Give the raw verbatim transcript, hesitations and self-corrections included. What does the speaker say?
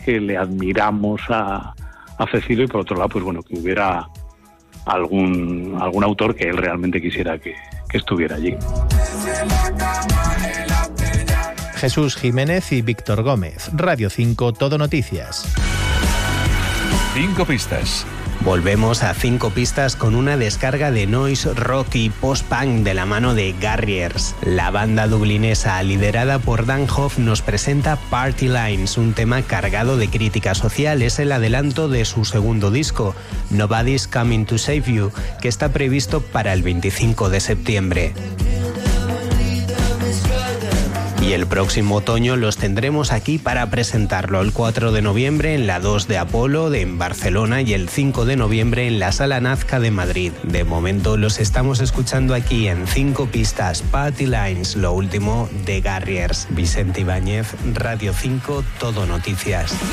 que le admiramos a, a Cecilio, y por otro lado, pues bueno, que hubiera algún algún autor que él realmente quisiera que, que estuviera allí. Jesús Jiménez y Víctor Gómez, Radio cinco, Todo Noticias. Cinco pistas. Volvemos a Cinco Pistas con una descarga de noise rock y post-punk de la mano de Garriers. La banda dublinesa liderada por Dan Hoff nos presenta Party Lines, un tema cargado de crítica social. Es el adelanto de su segundo disco, Nobody's Coming to Save You, que está previsto para el veinticinco de septiembre. Y el próximo otoño los tendremos aquí para presentarlo el cuatro de noviembre en la dos de Apolo de en Barcelona y el cinco de noviembre en la Sala Nazca de Madrid. De momento los estamos escuchando aquí en Cinco Pistas, Party Lines, lo último de Garriers. Vicente Ibáñez, Radio cinco, Todo Noticias.